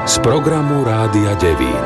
z programu Rádia Devín.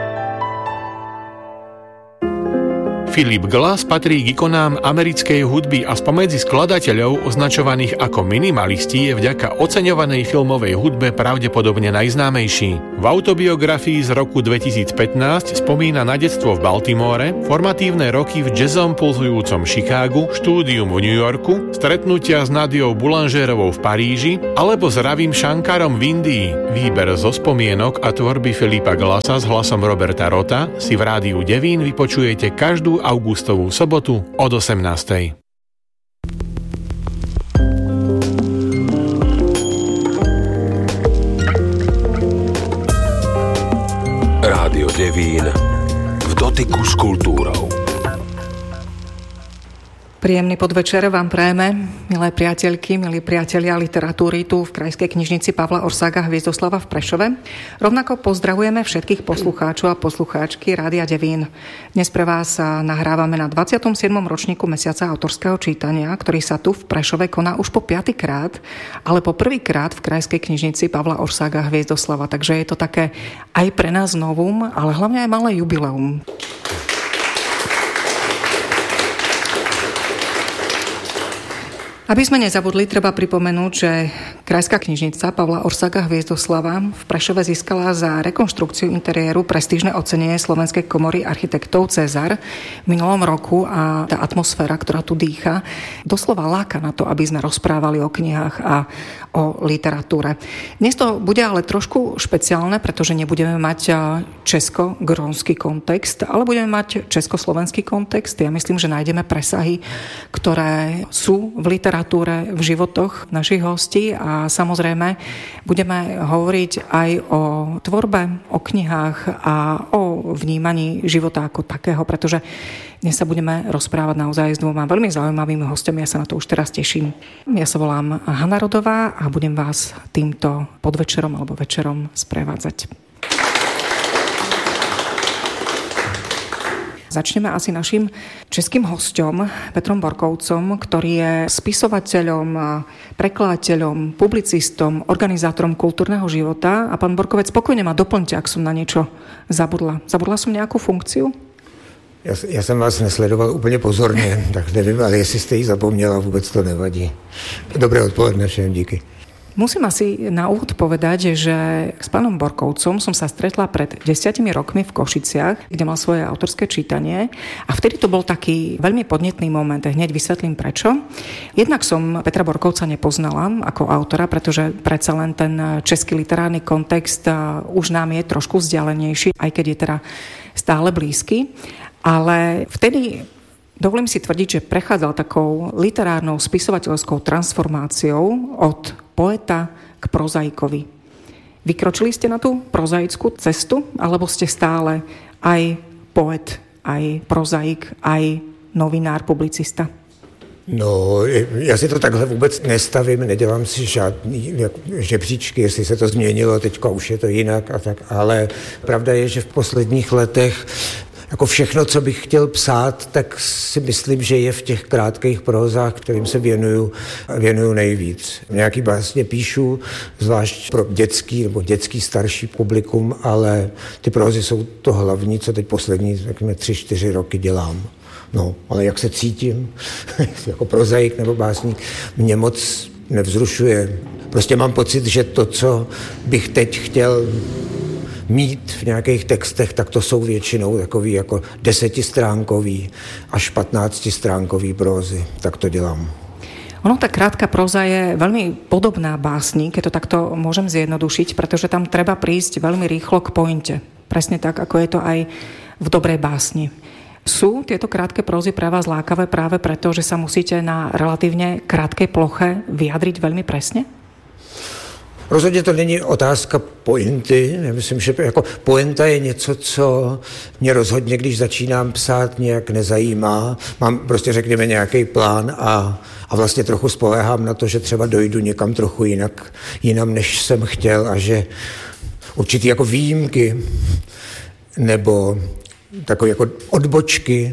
Philip Glass patrí k ikonám americkej hudby a spomedzi skladateľov označovaných ako minimalisti je vďaka oceňovanej filmovej hudbe pravdepodobne najznámejší. V autobiografii z roku 2015 spomína na detstvo v Baltimore, formatívne roky v jazzom pulzujúcom Chicagu, štúdium v New Yorku, stretnutia s Nadiou Boulangerovou v Paríži alebo s Ravim Shankarom v Indii. Výber zo spomienok a tvorby Philipa Glassa s hlasom Roberta Rota si v Rádiu Devín vypočujete každú augustovú sobotu od 18:00. Rádio Devín v dotyku s kultúrou. Príjemný podvečer vám prajeme, milé priateľky, milí priatelia literatúry tu v Krajskej knižnici Pavla Orsága Hviezdoslava v Prešove. Rovnako pozdravujeme všetkých poslucháčov a poslucháčky Rádia Devín. Dnes pre vás nahrávame na 27. ročníku mesiaca autorského čítania, ktorý sa tu v Prešove koná už po 5. krát, ale po prvýkrát v Krajskej knižnici Pavla Orsága Hviezdoslava. Takže je to také aj pre nás novum, ale hlavne aj malé jubileum. Aby sme nezabudli, treba pripomenúť, že Krajská knižnica Pavla Orsága Hviezdoslava v Prešove získala za rekonštrukciu interiéru prestížne ocenenie Slovenskej komory architektov Cezar v minulom roku a tá atmosféra, ktorá tu dýcha, doslova láka na to, aby sme rozprávali o knihách a o literatúre. Dnes to bude ale trošku špeciálne, pretože nebudeme mať česko-grónsky kontext, ale budeme mať československý kontext. Ja myslím, že nájdeme presahy, ktoré sú v literatúre, v životoch našich hostí a samozrejme budeme hovoriť aj o tvorbe, o knihách a o vnímaní života ako takého, pretože dnes sa budeme rozprávať naozaj s dvoma veľmi zaujímavými hostiami. Ja sa na to už teraz teším. Ja sa volám Hanna Rodová a budem vás týmto podvečerom alebo večerom sprevádzať. Začneme asi našim českým hosťom, Petrom Borkovcom, ktorý je spisovateľom, prekladateľom, publicistom, organizátorom kultúrneho života. A pán Borkovec, spokojne ma doplňte, ak som na niečo zabudla. Zabudla som nejakú funkciu? Já jsem vás nesledoval úplně pozorně, tak nevím, ale jestli jste ji zapomněla, vůbec to nevadí. Dobré odpoledne všem, díky. Musím asi na úvod povedať, že s pánom Borkovcom som sa stretla pred 10 rokmi v Košiciach, kde mal svoje autorské čítanie a vtedy to bol taký veľmi podnetný moment. Hneď vysvetlím prečo. Jednak som Petra Borkovca nepoznala ako autora, pretože predsa len ten český literárny kontext už nám je trošku vzdialenejší, aj keď je teda stále blízky. Ale vtedy, dovolím si tvrdiť, že prechádzal takou literárnou spisovateľskou transformáciou od poeta k prozaikovi. Vykročili ste na tú prozaickú cestu, alebo ste stále aj poet, aj prozaik, aj novinár, publicista? No, já si to takhle vůbec nestavím, nedělám si žádný žebříčky, jestli se to změnilo, teďka už je to jinak a tak, ale pravda je, že v posledních letech jako všechno, co bych chtěl psát, tak si myslím, že je v těch krátkých prózách, kterým se věnuju nejvíc. Nějaký básně píšu, zvlášť pro dětský starší publikum, ale ty prózy jsou to hlavní, co teď poslední, řekněme, 3-4 roky dělám. No, ale jak se cítím, jako prozaik nebo básník, mě moc nevzrušuje. Prostě mám pocit, že to, co bych teď chtěl mít v nějakých textech, tak to jsou většinou takový jako 10stránkový až 15stránkový prózy. Tak to dělám. Ono, tá krátka próza je veľmi podobná básni, keď to takto môžem zjednodušiť, pretože tam treba prísť veľmi rýchlo k pointe. Presne tak, ako je to aj v dobrej básni. Sú tieto krátke prózy pre vás lákavé práve preto, že sa musíte na relatívne krátkej ploche vyjadriť veľmi presne? Rozhodně to není otázka pointy. Já myslím, že jako pointa je něco, co mě rozhodně, když začínám psát, nějak nezajímá. Mám prostě, řekněme, nějaký plán a vlastně trochu spoléhám na to, že třeba dojdu někam trochu jinam, než jsem chtěl a že určitý jako výjimky nebo takové jako odbočky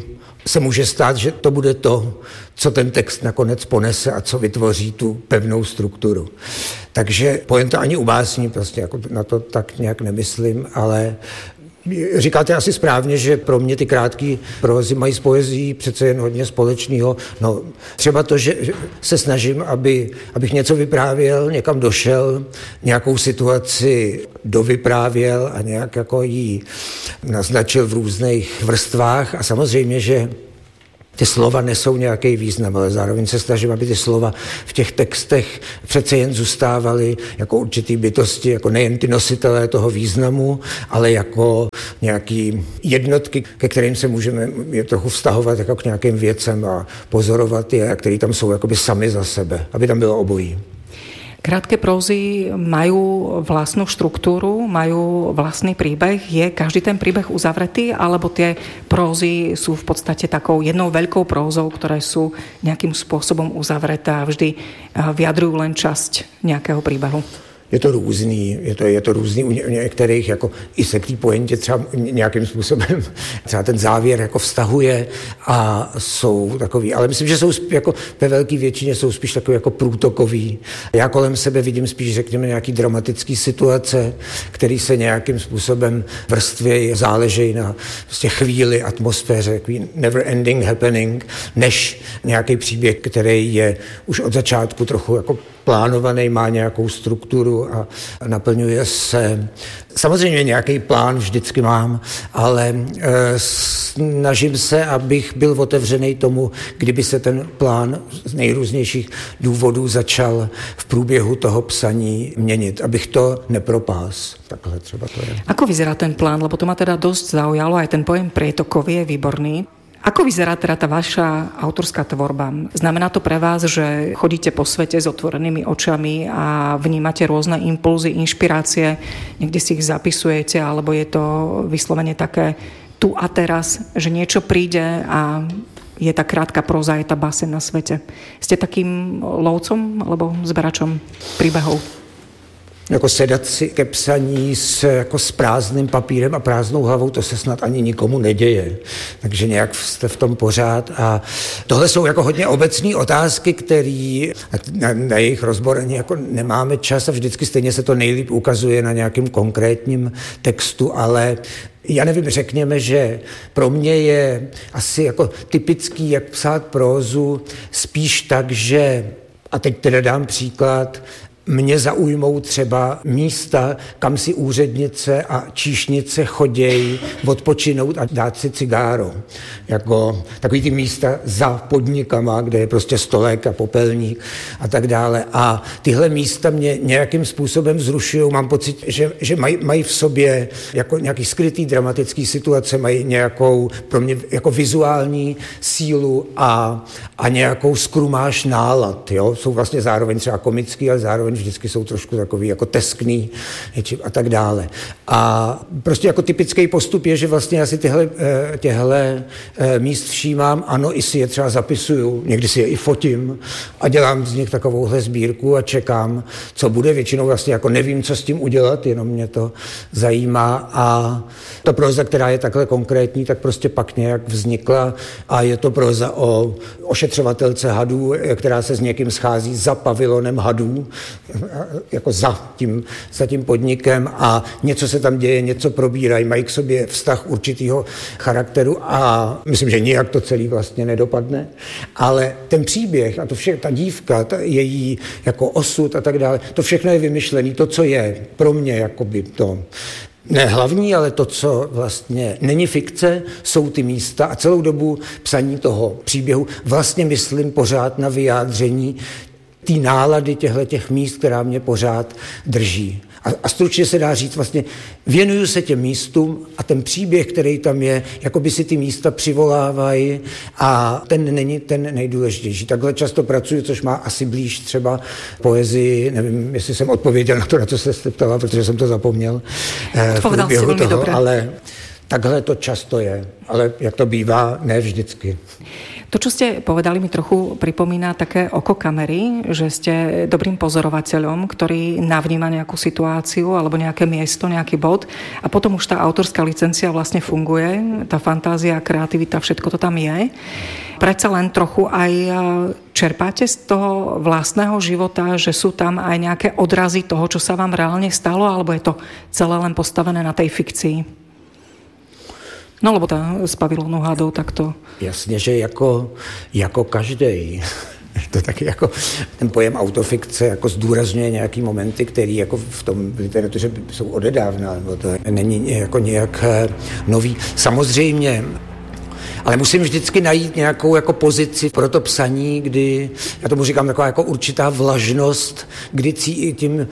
se může stát, že to bude to, co ten text nakonec ponese a co vytvoří tu pevnou strukturu. Takže pointa ani u básní, prostě jako na to tak nějak nemyslím, ale říkáte asi správně, že pro mě ty krátké prózy mají s poezií přece jen hodně společného. No, třeba to, že se snažím, abych něco vyprávěl, někam došel, nějakou situaci dovyprávěl a nějak jako ji naznačil v různých vrstvách a samozřejmě, že ty slova nesou nějaký význam, ale zároveň se snažím, aby ty slova v těch textech přece jen zůstávaly jako určitý bytosti, jako nejen ty nositelé toho významu, ale jako nějaký jednotky, ke kterým se můžeme je trochu vztahovat jako k nějakým věcem a pozorovat je, který tam jsou jakoby sami za sebe, aby tam bylo obojí. Krátke prózy majú vlastnú štruktúru, majú vlastný príbeh. Je každý ten príbeh uzavretý, alebo tie prózy sú v podstate takou jednou veľkou prózou, ktoré sú nejakým spôsobom uzavreté a vždy vyjadrujú len časť nejakého príbehu? Je to různý, je to různý u některých, jako i se k té pointě třeba nějakým způsobem třeba ten závěr jako vztahuje a jsou takový, ale myslím, že jsou jako ve velké většině jsou spíš takový jako průtokový. Já kolem sebe vidím spíš, řekněme, nějaký dramatický situace, který se nějakým způsobem vrstvějí, záležejí na prostě chvíli, atmosféře, takový never ending happening, než nějaký příběh, který je už od začátku trochu jako plánovaný, má nějakou strukturu a naplňuje se. Samozřejmě nějaký plán vždycky mám, ale snažím se, abych byl otevřený tomu, kdyby se ten plán z nejrůznějších důvodů začal v průběhu toho psaní měnit, abych to nepropás. Takhle třeba to je. Ako vyzerá ten plán? Lebo to ma teda dosť zaujalo, aj ten pojem prietokový je výborný. Ako vyzerá teda tá vaša autorská tvorba? Znamená to pre vás, že chodíte po svete s otvorenými očami a vnímate rôzne impulzy, inšpirácie, niekde si ich zapisujete, alebo je to vyslovene také tu a teraz, že niečo príde a je tá krátka próza, je tá báseň na svete. Ste takým lovcom alebo zberačom príbehov? Jako sedat si ke psaní jako s prázdným papírem a prázdnou hlavou, to se snad ani nikomu neděje. Takže nějak jste v tom pořád. A tohle jsou jako hodně obecné otázky, které na jejich rozbor ani jako nemáme čas a vždycky stejně se to nejlíp ukazuje na nějakém konkrétním textu, ale já nevím, řekněme, že pro mě je asi jako typický, jak psát prózu, spíš tak, že, a teď teda dám příklad, mě zaujmou třeba místa, kam si úřednice a číšnice chodějí odpočinout a dát si cigáro. Jako takový ty místa za podnikama, kde je prostě stolek a popelník a tak dále. A tyhle místa mě nějakým způsobem vzrušují. Mám pocit, že mají v sobě jako nějaký skrytý dramatický situace, mají nějakou pro mě jako vizuální sílu a nějakou skrumáž nálad. Jo? Jsou vlastně zároveň třeba komický, ale zároveň vždycky jsou trošku takový jako teskný a tak dále. A prostě jako typický postup je, že vlastně já si těhle míst všímám, ano, i si je třeba zapisuju, někdy si je i fotím a dělám z nich takovouhle sbírku a čekám, co bude. Většinou vlastně jako nevím, co s tím udělat, jenom mě to zajímá a ta próza, která je takhle konkrétní, tak prostě pak nějak vznikla a je to próza o ošetřovatelce hadů, která se s někým schází za pavilonem hadů, jako za tím podnikem a něco se tam děje, něco probírají, mají k sobě vztah určitýho charakteru a myslím, že nijak to celý vlastně nedopadne, ale ten příběh a to ta dívka, její jako osud a tak dále, to všechno je vymyšlený, to, co je pro mě jakoby to ne hlavní, ale to, co vlastně není fikce, jsou ty místa a celou dobu psaní toho příběhu vlastně myslím pořád na vyjádření té nálady těch míst, která mě pořád drží. A stručně se dá říct, vlastně věnuju se těm místům a ten příběh, který tam je, jako by si ty místa přivolávají a ten není ten nejdůležitější. Takhle často pracuji, což má asi blíž třeba poezii, nevím, jestli jsem odpověděl na to, co jste ptala, protože jsem to zapomněl v průběhu toho, ale takhle to často je, ale jak to bývá, ne vždycky. To, čo ste povedali, mi trochu pripomína také oko kamery, že ste dobrým pozorovateľom, ktorý navníma nejakú situáciu alebo nejaké miesto, nejaký bod a potom už tá autorská licencia vlastne funguje, tá fantázia, kreativita, všetko to tam je. Predsa len trochu aj čerpáte z toho vlastného života, že sú tam aj nejaké odrazy toho, čo sa vám reálne stalo, alebo je to celé len postavené na tej fikcii? No, lebo s Pavilónou Hadou takto. Jasně, že jako každej. To taky jako ten pojem autofikce jako zdůrazňuje nějaký momenty, které jako v tom literatuře jsou odedávna, nebo to není jako nějak nový. Samozřejmě, ale musím vždycky najít nějakou jako pozici pro to psaní, kdy, já tomu říkám taková jako určitá vlažnost, kdy cítím,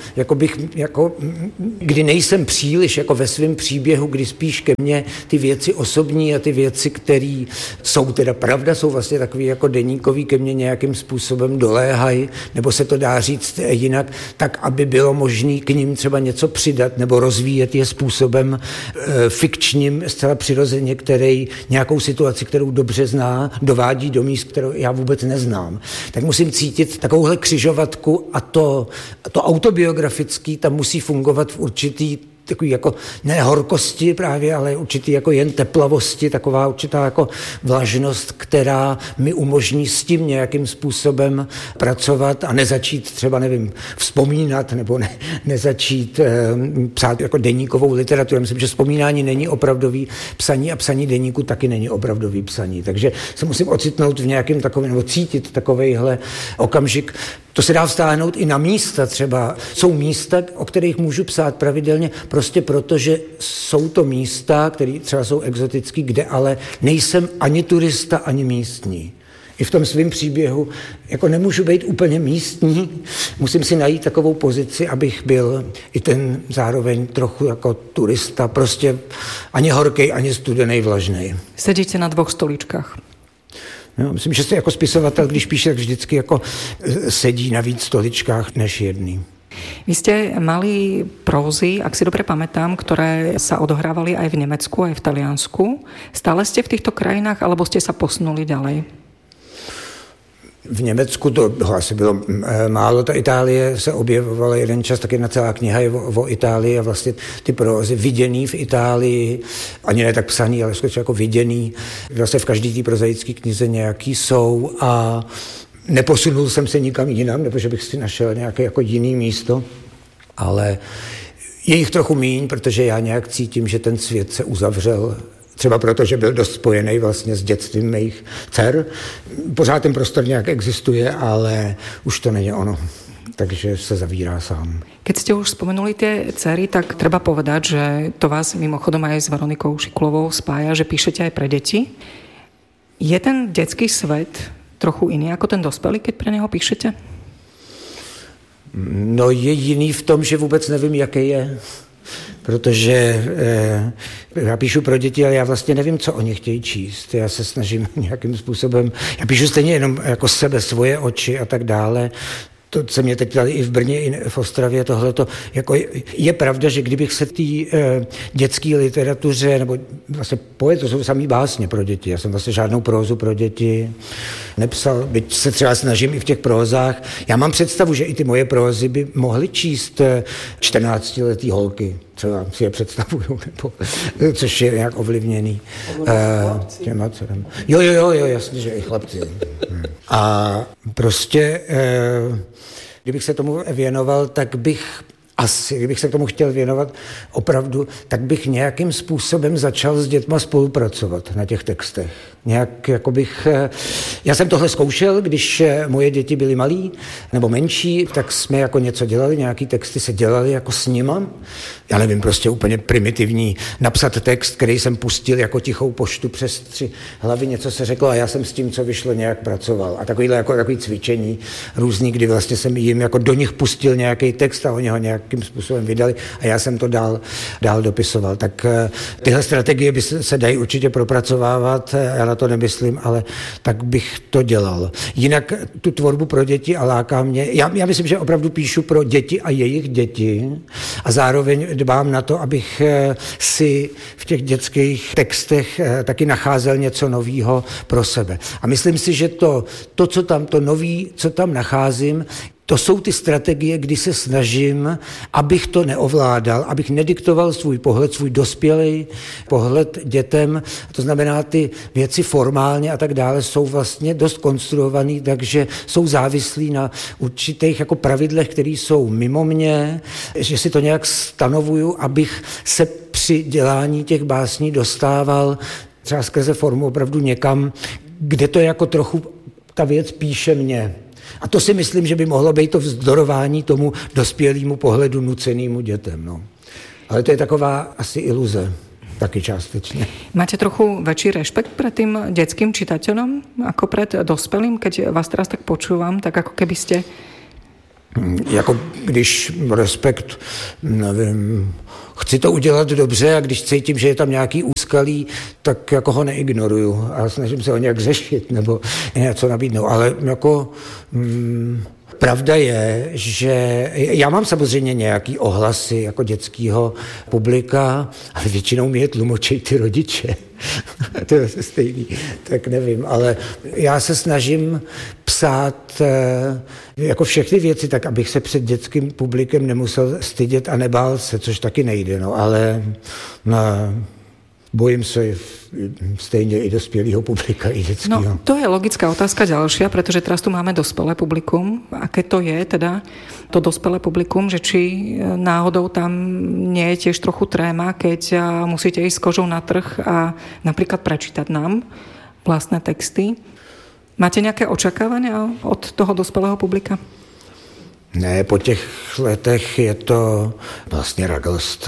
kdy nejsem příliš jako ve svém příběhu, kdy spíš ke mně ty věci osobní a ty věci, které jsou teda pravda, jsou vlastně takový jako deníkový, ke mně nějakým způsobem doléhají, nebo se to dá říct jinak, tak aby bylo možné k ním třeba něco přidat nebo rozvíjet je způsobem fikčním, zcela přirozeně, který nějakou situaci, kterou dobře zná, dovádí do míst, kterou já vůbec neznám. Tak musím cítit takovouhle křižovatku a to autobiografický tam musí fungovat v určitý takový jako ne horkosti právě, ale určitý jako jen teplavosti, taková určitá jako vlažnost, která mi umožní s tím nějakým způsobem pracovat a nezačít třeba, nevím, vzpomínat nebo nezačít psát jako deníkovou literaturu. Já myslím, že vzpomínání není opravdový psaní a psaní deníku taky není opravdový psaní. Takže se musím ocitnout v nějakém takovém, nebo cítit takovejhle okamžik. To se dá vztáhnout i na místa třeba. Jsou místa, o kterých můžu psát pravidelně, prostě proto, že jsou to místa, které třeba jsou exotické, kde ale nejsem ani turista, ani místní. I v tom svém příběhu jako nemůžu být úplně místní, musím si najít takovou pozici, abych byl i ten zároveň trochu jako turista, prostě ani horkej, ani studenej, vlažnej. Sedíte na dvoch stoličkách. No, myslím, že se jako spisovatel, když píše, tak vždycky jako sedí na víc stoličkách než jedný. Vy ste mali prózy, ak si dobre pamätám, ktoré sa odohrávali aj v Nemecku, aj v Taliansku. Stále ste v týchto krajinách, alebo ste sa posunuli ďalej? V Německu to asi bylo málo, ta Itálie se objevovala jeden čas, tak jedna celá kniha je o Itálii a vlastně ty prózy viděný v Itálii, ani ne tak psaný, ale skutečně jako viděný, vlastně v každý té prozaické knize nějaký jsou a neposunul jsem se nikam jinam, nebo že bych si našel nějaké jako jiný místo, ale je jich trochu míň, protože já nějak cítím, že ten svět se uzavřel. Třeba proto, že byl dost spojený vlastně s dětstvím mých dcer. Pořád ten prostor nějak existuje, ale už to není ono. Takže se zavírá sám. Keď ste už spomenuli tie dcery, tak treba povedať, že to vás mimochodom aj s Veronikou Šikulovou spája, že píšete aj pre deti. Je ten detský svet trochu iný ako ten dospelý, keď pre neho píšete? No je jiný v tom, že vůbec nevím, jaký je. Protože já píšu pro děti, ale já vlastně nevím, co oni chtějí číst. Já se snažím nějakým způsobem, já píšu stejně jenom jako sebe, svoje oči a tak dále. To se mě teď dali i v Brně, i v Ostravě, tohleto. Jako je pravda, že kdybych se té dětské literatuře, nebo vlastně to jsou samý básně pro děti. Já jsem vlastně žádnou prózu pro děti nepsal, byť se třeba snažím i v těch prózách. Já mám představu, že i ty moje prózy by mohly číst 14letý holky. Třeba si je představuju, nebo, což je nějak ovlivněný těma dcerem. Jo, jasně, že i chlapci. A prostě, kdybych se tomu věnoval, tak bych kdybych se k tomu chtěl věnovat opravdu, tak bych nějakým způsobem začal s dětma spolupracovat na těch textech. Nějak jako bych... Já jsem tohle zkoušel, když moje děti byly malí nebo menší, tak jsme jako něco dělali, nějaký texty se dělali jako s nima. Já nevím, prostě úplně primitivní napsat text, který jsem pustil jako tichou poštu přes 3 hlavy, něco se řeklo a já jsem s tím, co vyšlo, nějak pracoval. A takový cvičení různý, kdy vlastně jsem jim jako do nich pustil nějaký text a oni ho nějakým způsobem vydali a já jsem to dál dopisoval. Tak tyhle strategie by se dají určitě propracovávat, já na to nemyslím, ale tak bych to dělal. Jinak tu tvorbu pro děti a láká mě, já myslím, že opravdu píšu pro děti a jejich děti a zároveň dbám na to, abych si v těch dětských textech taky nacházel něco nového pro sebe. A myslím si, že to nový, co tam nacházím, to jsou ty strategie, kdy se snažím, abych to neovládal, abych nediktoval svůj pohled, svůj dospělý pohled dětem. To znamená, ty věci formálně a tak dále jsou vlastně dost konstruovaný, takže jsou závislí na určitých jako pravidlech, které jsou mimo mě, že si to nějak stanovuju, abych se při dělání těch básní dostával třeba skrze formu opravdu někam, kde to jako trochu ta věc píše mě. A to si myslím, že by mohlo být to vzdorování tomu dospělému pohledu nucenému dětem. No. Ale to je taková asi iluze, taky částečně. Máte trochu väčší rešpekt pred tým detským čitateľom ako pred dospelým? Keď vás teraz tak počúvam, tak ako keby ste... Jako když respekt, nevím, chci to udělat dobře a když cítím, že je tam nějaký úskalí, tak jako ho neignoruju a snažím se ho nějak řešit nebo něco nabídnout. Ale jako pravda je, že já mám samozřejmě nějaký ohlasy jako dětského publika, ale většinou mi je tlumočí ty rodiče. To je stejný, tak nevím, ale já se snažím psát jako všechny věci tak, abych se před dětským publikem nemusel stydět a nebál se, což taky nejde, no, ale bojím se stejne i dospělého publika, i detského. No, to je logická otázka ďalšia, pretože teraz tu máme dospelé publikum. Aké to je teda, to dospelé publikum, že či náhodou tam nie je tiež trochu tréma, keď musíte ísť s kožou na trh a napríklad prečítať nám vlastné texty. Máte nejaké očakávania od toho dospelého publika? Ne, po těch letech je to vlastně radost.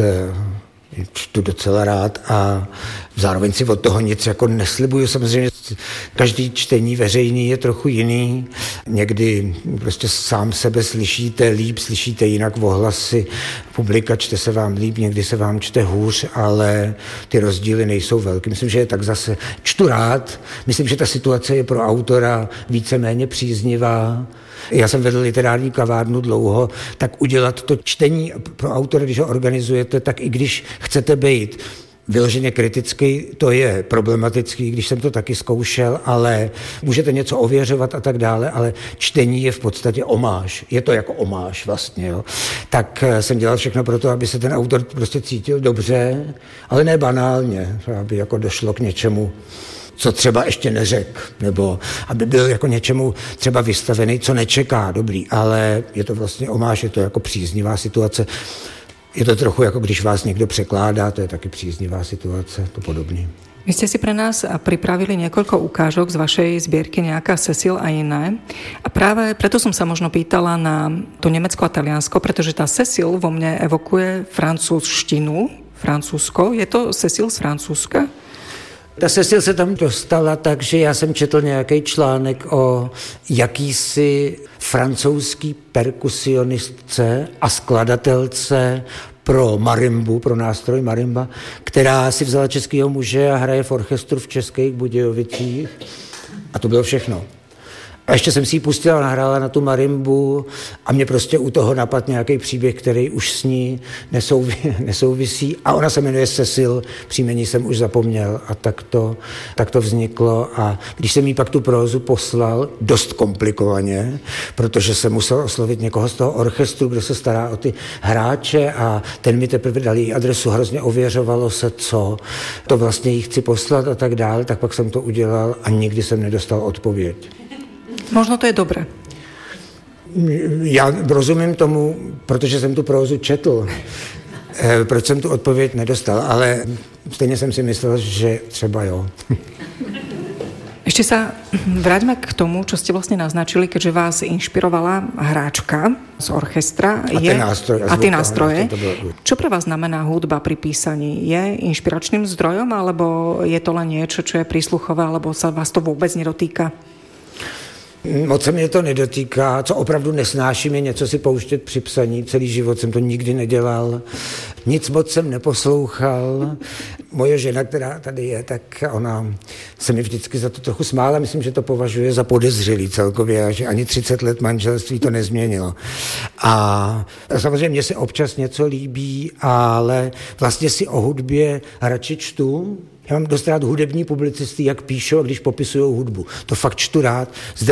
Čtu docela rád a zároveň si od toho nic jako neslibuju. Samozřejmě každý čtení veřejný je trochu jiný. Někdy prostě sám sebe slyšíte líp, slyšíte jinak ohlasy publika, čte se vám líp, někdy se vám čte hůř, ale ty rozdíly nejsou velké. Myslím, že je tak zase čtu rád. Myslím, že ta situace je pro autora víceméně příznivá. Já jsem vedl literární kavárnu dlouho, tak udělat to čtení pro autora, když ho organizujete, tak i když chcete být vyloženě kritický, to je problematický, když jsem to taky zkoušel, ale můžete něco ověřovat a tak dále, ale čtení je v podstatě omáž. Je to jako omáž vlastně, jo. Tak jsem dělal všechno pro to, aby se ten autor prostě cítil dobře, ale ne banálně, aby jako došlo k něčemu, co třeba ještě neřekl, nebo aby byl jako něčemu třeba vystavený, co nečeká, dobrý, ale je to vlastně omáž, je to jako příznivá situace. Je to trochu jako když vás někdo překládá, to je taky příznivá situace, to podobný. Vy ste si pre nás pripravili niekoľko ukážok z vašej zbierky Nejaká Cecil a iné. A práve preto som sa možno pýtala na to Nemecko a Taliansko, pretože tá Cecil vo mne evokuje francúzštinu, Francúzsko. Je to Cecil z Francúzska? Ta Cecil se tam dostala tak, že já jsem četl nějaký článek o jakýsi francouzský perkusionistce a skladatelce pro marimbu, pro nástroj marimba, která si vzala českého muže a hraje v orchestru v Českých Budějovicích. A to bylo všechno. A ještě jsem si ji pustila, nahrála na tu marimbu a mě prostě u toho napadl nějaký příběh, který už s ní nesouvisí. A ona se jmenuje Cecil, příjmení jsem už zapomněl a tak to vzniklo. A když jsem jí pak tu prózu poslal, dost komplikovaně, protože jsem musel oslovit někoho z toho orchestru, kdo se stará o ty hráče a ten mi teprve dal její adresu, hrozně ověřovalo se, co to vlastně jí chci poslat a tak dále, tak pak jsem to udělal a nikdy jsem nedostal odpověď. Možno to je dobré. Já rozumím tomu, protože jsem tu prózu četl, proč jsem tu odpověď nedostal, ale stejně jsem si myslel, že třeba jo. Ešte sa vráťme k tomu, čo ste vlastne naznačili, keďže vás inšpirovala hráčka z orchestra. A tie nástroje. Čo pre vás znamená hudba pri písaní? Je inšpiračným zdrojom, alebo je to len niečo, čo je prísluchové, alebo sa vás to vôbec nedotýka? Moc se mě to nedotýká, co opravdu nesnáším je něco si pouštět při psaní, celý život jsem to nikdy nedělal, nic moc jsem neposlouchal, Moje žena, která tady je, tak ona se mi vždycky za to trochu smála. Myslím, že to považuje za podezřelý celkově a že ani 30 let manželství to nezměnilo. A samozřejmě mně se občas něco líbí, ale vlastně si o hudbě radši čtu. Já mám dost rád hudební publicisty, jak píšou a když popisují hudbu. To fakt čtu rád. Z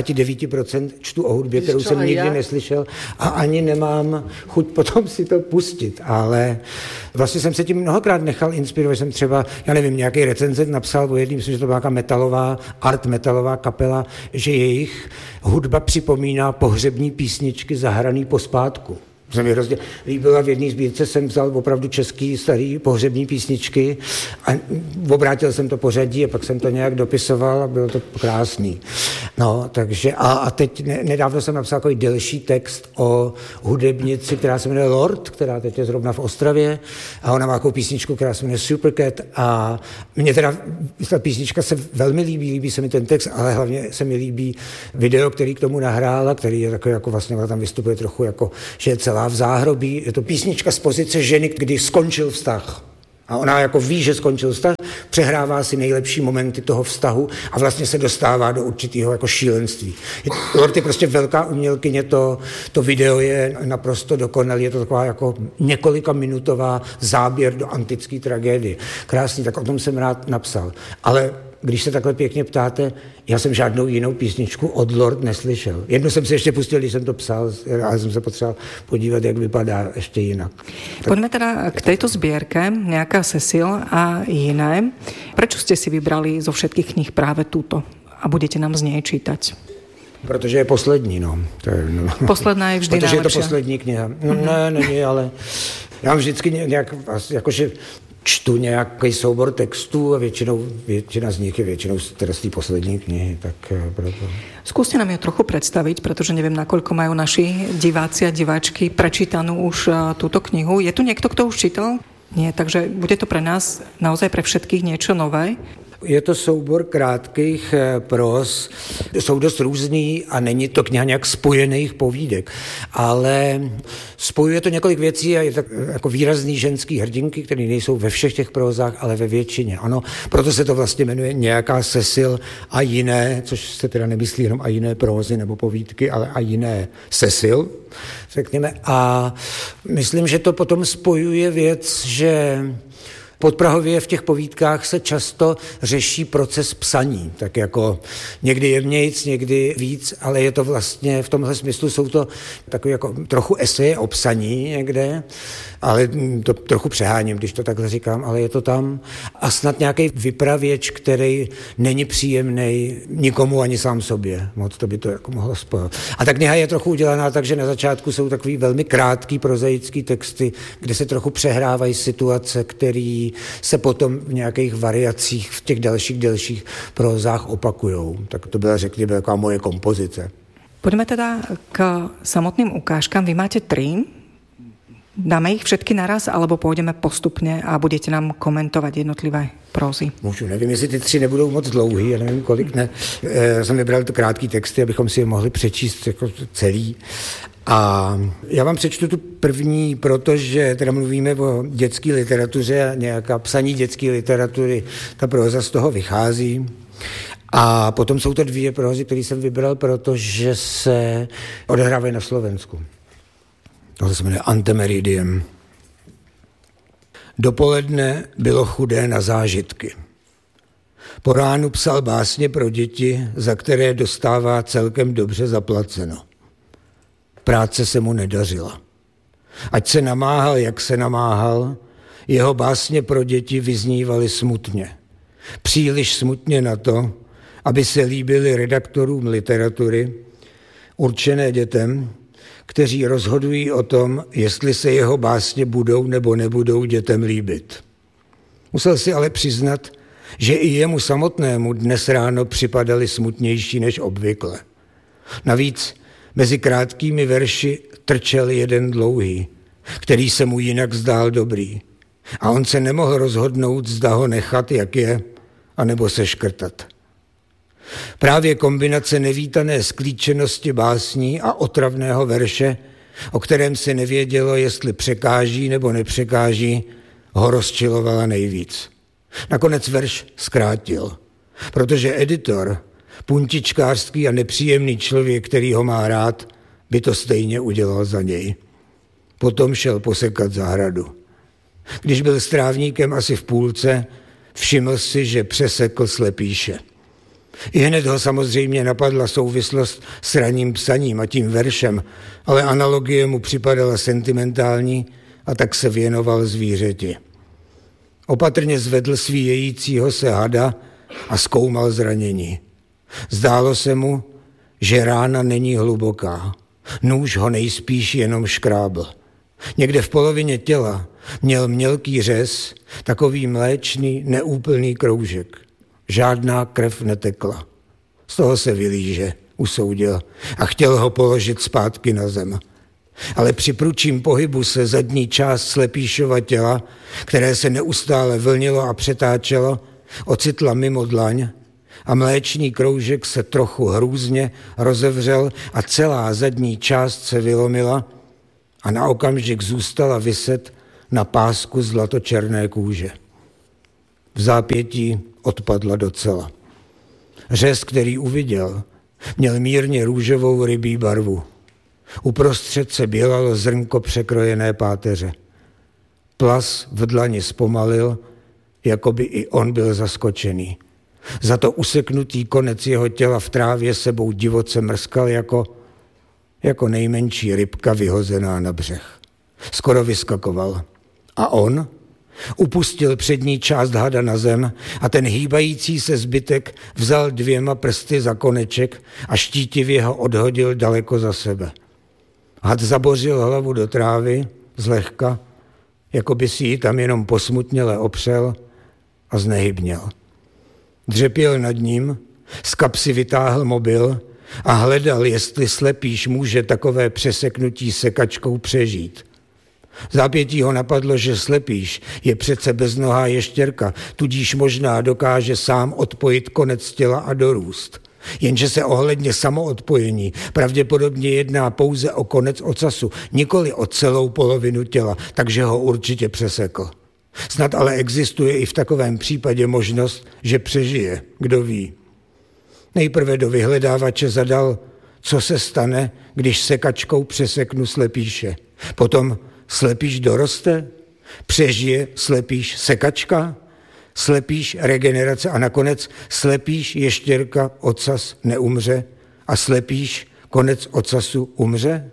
99% čtu o hudbě, kterou jsem nikdy neslyšel a ani nemám chuť potom si to pustit. Ale vlastně jsem se tím mnohokrát nechal inspirovat. Jsem třeba, já nevím, nějaký recenzent napsal o jedním, myslím, že to byla nějaká metalová kapela, že jejich hudba připomíná pohřební písničky zahraný pospátku. Se mi hrozně líbila, v jedné sbírce jsem vzal opravdu český starý pohřební písničky a obrátil jsem to pořadí a pak jsem to nějak dopisoval a bylo to krásný. No, takže a teď nedávno jsem napsal takový delší text o hudebnici, která se jmenuje Lord, která teď je zrovna v Ostravě a ona má takovou písničku, která se jmenuje Supercat a mně teda ta písnička se velmi líbí se mi ten text, ale hlavně se mi líbí video, který k tomu nahrála, který je takový jako vlastně tam vystupuje trochu jako, že je celá v záhrobí. Je to písnička z pozice ženy, kdy skončil vztah. A ona jako ví, že skončil vztah, přehrává si nejlepší momenty toho vztahu a vlastně se dostává do určitého jako šílenství. Lord je prostě velká umělkyně, to video je naprosto dokonalé, je to taková jako několika minutová záběr do antické tragédie. Krásný, tak o tom jsem rád napsal. Ale když se takhle pěkně ptáte, já jsem žádnou jinou písničku od Lord neslyšel. Jednu jsem si ještě pustil, když jsem to psal, ale jsem se potřeboval podívat, jak vypadá ještě jinak. Poďme teda k tejto zbierke, nejaká Cecil a iné. Prečo ste si vybrali zo všetkých kníh práve túto a budete nám z nej čítať? Protože je poslední, no. Posledná je vždy protože najlepšia. Je to poslední kniha. No ne, není, ale já vždycky nějak, jakože čtu nějaký soubor textů a většina z nich je většinou z té poslední knihy, tak proto. Skúste nám ju trochu predstaviť, pretože neviem, nakoľko majú naši diváci a diváčky prečítanú už túto knihu. Je tu niekto, kto už čítal? Nie, takže bude to pre nás naozaj pre všetkých niečo nové. Je to soubor krátkých pros, jsou dost různý a není to kniha nějak spojených povídek, ale spojuje to několik věcí a je tak jako výrazný ženský hrdinky, které nejsou ve všech těch prózách, ale ve většině. Ano, proto se to vlastně jmenuje nějaká Cecil a jiné, což se teda nemyslí jenom a jiné prózy nebo povídky, ale a jiné Cecil, řekněme. A myslím, že to potom spojuje věc, že podprahově v těch povídkách se často řeší proces psaní, tak jako někdy jemnějc, někdy víc, ale je to vlastně v tomhle smyslu jsou to takové jako trochu eseje o psaní někde, ale to trochu přeháním, když to takhle říkám, ale je to tam a snad nějaký vypravěč, který není příjemný nikomu ani sám sobě. Moc to by to jako mohlo spojit. A ta kniha je trochu udělaná tak, že na začátku jsou takový velmi krátký prozaický texty, kde se trochu přehrávají situace, které se potom v nějakých variacích v těch delších prózách opakujou. Tak to byla, řekněme, taková moje kompozice. Poďme teda k samotným ukážkám. Vy máte 3. Dáme ich všetky naraz, alebo pôjdeme postupne a budete nám komentovať jednotlivé prózy? Můžu, nevím, jestli ty 3 nebudou moc dlouhý, já nevím, kolik ne. Já jsem vybral to krátký texty, abychom si je mohli přečíst jako celý. A já vám přečtu tu první, protože teda mluvíme o dětské literatuře a nějaká psaní dětské literatury, ta próza z toho vychází. A potom jsou to 2 prózy, které jsem vybral, protože se odehrávají na Slovensku. Tohle se jmenuje Antemeridiem. Dopoledne bylo chudé na zážitky. Po ránu psal básně pro děti, za které dostává celkem dobře zaplaceno. Práce se mu nedařila. Ať se namáhal, jak se namáhal, jeho básně pro děti vyznívaly smutně. Příliš smutně na to, aby se líbily redaktorům literatury, určené dětem, kteří rozhodují o tom, jestli se jeho básně budou nebo nebudou dětem líbit. Musel si ale přiznat, že i jemu samotnému dnes ráno připadaly smutnější než obvykle. Navíc mezi krátkými verši trčel jeden dlouhý, který se mu jinak zdál dobrý. A on se nemohl rozhodnout, zda ho nechat, jak je, anebo se škrtat. Právě kombinace nevítané sklíčenosti básní a otravného verše, o kterém se nevědělo, jestli překáží nebo nepřekáží, ho rozčilovala nejvíc. Nakonec verš zkrátil, protože editor, puntičkářský a nepříjemný člověk, který ho má rád, by to stejně udělal za něj. Potom šel posekat zahradu. Když byl s trávníkem asi v půlce, všiml si, že přesekl Slepýše. I hned ho samozřejmě napadla souvislost s ranním psaním a tím veršem, ale analogie mu připadala sentimentální a tak se věnoval zvířeti. Opatrně zvedl svíjejícího se hada a zkoumal zranění. Zdálo se mu, že rána není hluboká. Nůž ho nejspíš jenom škrábl. Někde v polovině těla měl mělký řez, takový mléčný, neúplný kroužek. Žádná krev netekla. Z toho se vylíže, usoudil, a chtěl ho položit zpátky na zem. Ale při prudším pohybu se zadní část Slepýšova těla, které se neustále vlnilo a přetáčelo, ocitla mimo dlaň a mléčný kroužek se trochu hrůzně rozevřel a celá zadní část se vylomila a na okamžik zůstala viset na pásku zlatočerné kůže. V zápětí odpadla docela. Řez, který uviděl, měl mírně růžovou rybí barvu. Uprostřed se bělalo zrnko překrojené páteře. Plas v dlani zpomalil, jako by i on byl zaskočený. Za to useknutý konec jeho těla v trávě sebou divoce mrskal jako nejmenší rybka vyhozená na břeh. Skoro vyskakoval. A on upustil přední část hada na zem a ten hýbající se zbytek vzal 2 prsty za koneček a štítivě ho odhodil daleko za sebe. Had zabořil hlavu do trávy, zlehka, jako by si ji tam jenom posmutněle opřel a znehybněl. Dřepěl nad ním, z kapsy vytáhl mobil a hledal, jestli Slepýš může takové přeseknutí sekačkou přežít. Zápětí ho napadlo, že Slepýš je přece beznohá ještěrka, tudíž možná dokáže sám odpojit konec těla a dorůst. Jenže se ohledně samoodpojení pravděpodobně jedná pouze o konec ocasu, nikoli o celou polovinu těla, takže ho určitě přesekl. Snad ale existuje i v takovém případě možnost, že přežije, kdo ví. Nejprve do vyhledávače zadal, co se stane, když sekačkou přeseknu Slepýše. Potom Slepýš doroste, přežije Slepýš sekačka, Slepýš regenerace a nakonec Slepýš ještěrka ocas neumře a Slepýš konec ocasu umře?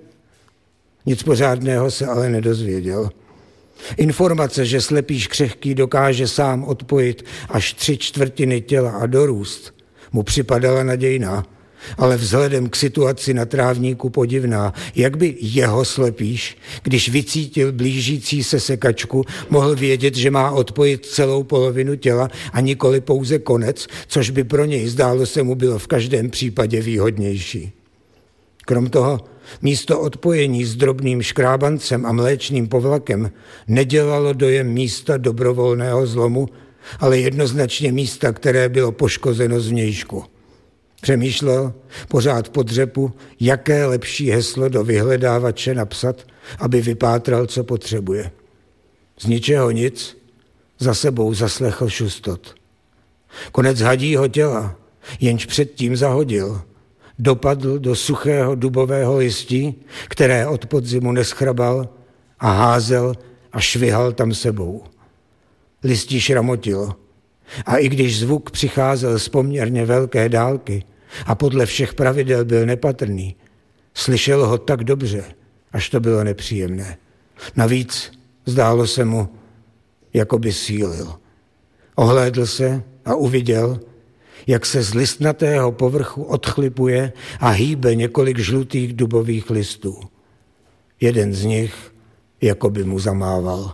Nic pořádného se ale nedozvěděl. Informace, že Slepýš křehký dokáže sám odpojit až 3/4 těla a dorůst, mu připadala nadějná, ale vzhledem k situaci na trávníku podivná, jak by jeho Slepýš, když vycítil blížící se sekačku, mohl vědět, že má odpojit celou polovinu těla a nikoli pouze konec, což by pro něj zdálo se mu bylo v každém případě výhodnější. Krom toho, místo odpojení s drobným škrábancem a mléčným povlakem nedělalo dojem místa dobrovolného zlomu, ale jednoznačně místa, které bylo poškozeno zvnějšku. Přemýšlel, pořád po dřepu, jaké lepší heslo do vyhledávače napsat, aby vypátral, co potřebuje. Z ničeho nic, za sebou zaslechl šustot. Konec hadího těla, jenž předtím zahodil, dopadl do suchého dubového listí, které od podzimu neschrabal a házel a švihal tam sebou. Listí šramotil a i když zvuk přicházel z poměrně velké dálky a podle všech pravidel byl nepatrný, slyšel ho tak dobře, až to bylo nepříjemné. Navíc zdálo se mu, jako by sílil. Ohlédl se a uviděl, jak se z listnatého povrchu odchlipuje a hýbe několik žlutých dubových listů. Jeden z nich jako by mu zamával.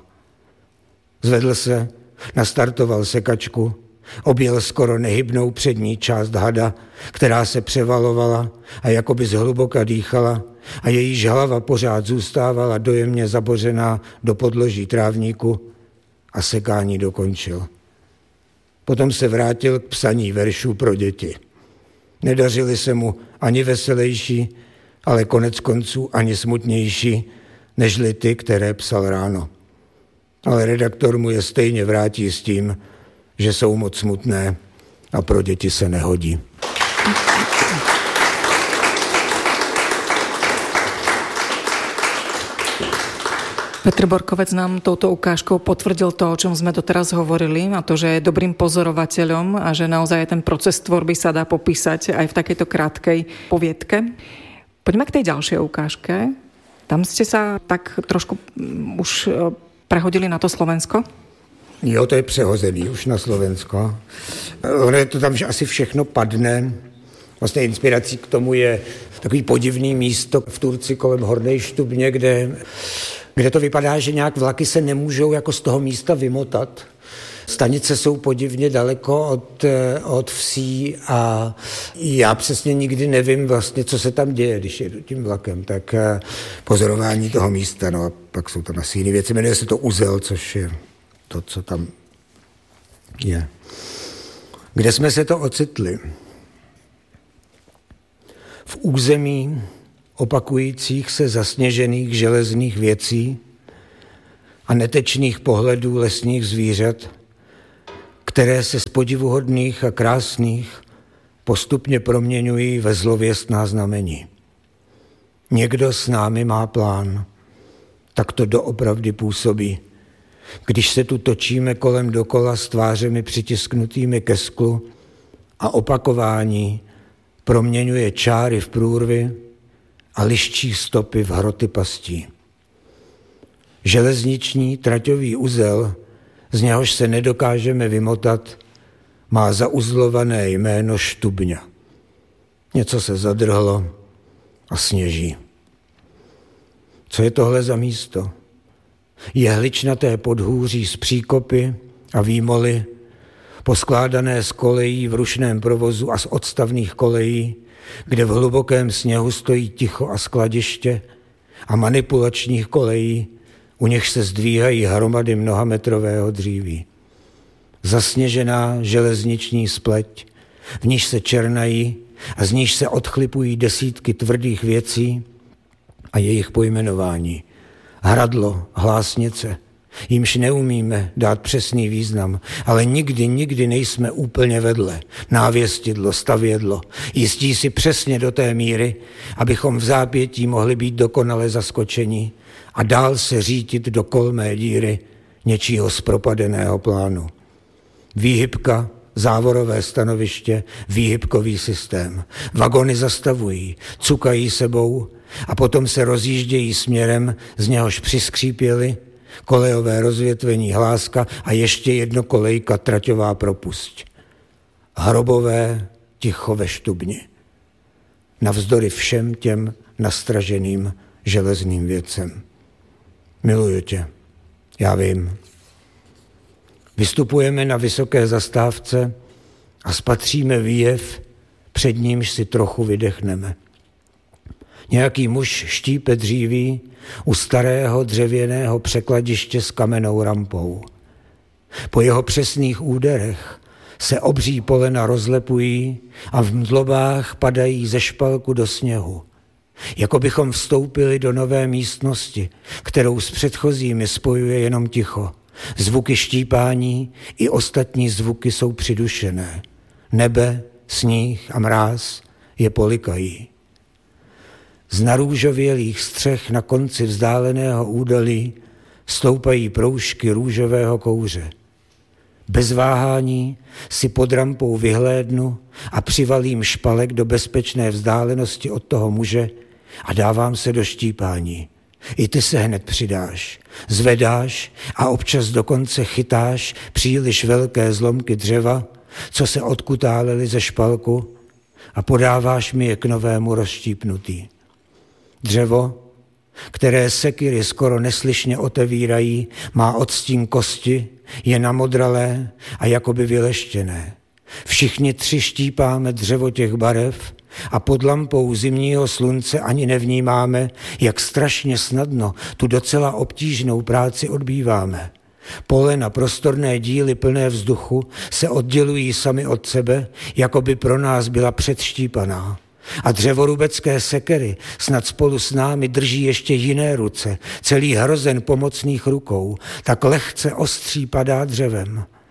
Zvedl se, nastartoval sekačku, objel skoro nehybnou přední část hada, která se převalovala a jakoby zhluboka dýchala a jejíž hlava pořád zůstávala dojemně zabořená do podloží trávníku a sekání dokončil. Potom se vrátil k psaní veršů pro děti. Nedařily se mu ani veselější, ale konec konců ani smutnější, nežli ty, které psal ráno. Ale redaktor mu je stejně vrátí s tím, že jsou moc smutné a pro děti se nehodí. Petr Borkovec nám touto ukážkou potvrdil to, o čom sme doteraz hovorili, a to, že je dobrým pozorovateľom a že naozaj ten proces tvorby sa dá popísať aj v takejto krátkej poviedke. Poďme k tej ďalšej ukážke. Tam ste sa tak trošku už prehodili na to Slovensko? Jo, to je přehozený už na Slovensko. Ono je to tam, že asi všechno padne. Vlastně inspirací k tomu je takový podivný místo v Turci kolem Hornej Štubně, kde to vypadá, že nějak vlaky se nemůžou jako z toho místa vymotat. Stanice jsou podivně daleko od vsí a já přesně nikdy nevím vlastně, co se tam děje, když jedu tím vlakem. Tak pozorování toho místa, no a pak jsou tam asi jiné věci. Jmenuje se to Uzel, což je to, co tam je. Kde jsme se to ocitli? V území opakujících se zasněžených železných věcí a netečných pohledů lesních zvířat, které se z podivuhodných a krásných postupně proměňují ve zlověstná znamení. Někdo s námi má plán, tak to doopravdy působí. Když se tu točíme kolem dokola s tvářemi přitisknutými ke sklu a opakování proměňuje čáry v průrvy a liščí stopy v hroty pastí. Železniční traťový uzel, z něhož se nedokážeme vymotat, má zauzlované jméno Štubňa. Něco se zadrhlo a sněží. Co je tohle za místo? Jehličnaté podhůří z příkopy a výmoly, poskládané z kolejí v rušném provozu a z odstavných kolejí, kde v hlubokém sněhu stojí ticho a skladiště, a manipulačních kolejí, u nich se zdvíhají hromady mnohametrového dříví. Zasněžená železniční spleť, v níž se černají a z níž se odchlipují desítky tvrdých věcí a jejich pojmenování. Hradlo, hlásnice, jimž neumíme dát přesný význam, ale nikdy nejsme úplně vedle. Návěstidlo, stavědlo, jistí si přesně do té míry, abychom v zápětí mohli být dokonale zaskočeni a dál se řítit do kolmé díry něčího zpropadeného plánu. Výhybka, závorové stanoviště, výhybkový systém. Vagony zastavují, cukají sebou a potom se rozjíždějí směrem, z něhož přiskřípěli kolejové rozvětvení hláska a ještě jedno kolejka traťová propusť. Hrobové ticho ve Štubni. Navzdory všem těm nastraženým železným věcem. Miluju tě, já vím. Vystupujeme na vysoké zastávce a spatříme výjev, před nímž si trochu vydechneme. Nějaký muž štípe dříví u starého dřevěného překladiště s kamennou rampou. Po jeho přesných úderech se obří polena rozlepují a v mdlobách padají ze špalku do sněhu. Jako bychom vstoupili do nové místnosti, kterou s předchozími spojuje jenom ticho. Zvuky štípání i ostatní zvuky jsou přidušené. Nebe, sníh a mráz je polikají. Z narůžovělých střech na konci vzdáleného údolí stoupají proužky růžového kouře. Bez váhání si pod rampou vyhlédnu a přivalím špalek do bezpečné vzdálenosti od toho muže a dávám se do štípání. I ty se hned přidáš, zvedáš a občas dokonce chytáš příliš velké zlomky dřeva, co se odkutálely ze špalku, a podáváš mi je k novému rozštípnutí. Dřevo, které sekyry skoro neslyšně otevírají, má odstín kosti, je namodralé a jakoby vyleštěné. Všichni tři štípáme dřevo těch barev a pod lampou zimního slunce ani nevnímáme, jak strašně snadno tu docela obtížnou práci odbýváme. Pole na prostorné díly plné vzduchu se oddělují sami od sebe, jako by pro nás byla předštípaná. A dřevorubecké sekery snad spolu s námi drží ještě jiné ruce, celý hrozen pomocných rukou, tak lehce ostří padá dřevem.